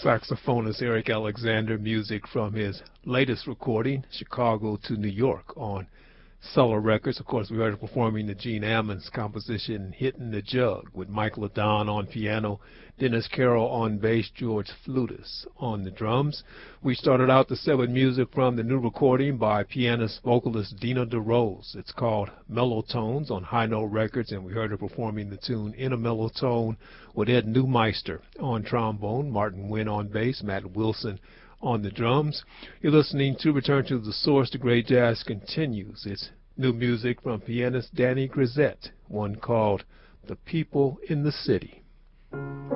saxophonist Eric Alexander, music from his latest recording, Chicago to New York, on Cellar Records. Of course, we heard him performing the Gene Ammons composition, Hitting the Jug, with Mike LaDon on piano, Dennis Carroll on bass, George Flutis on the drums. We started out the set with music from the new recording by pianist-vocalist Dina DeRose. It's called Mellow Tones on High Note Records, and we heard her performing the tune In a Mellow Tone with Ed Newmeister on trombone, Martin Wynn on bass, Matt Wilson on the drums. You're listening to Return to the Source. The Great Jazz continues. It's new music from pianist Danny Grisette, one called The People in the City.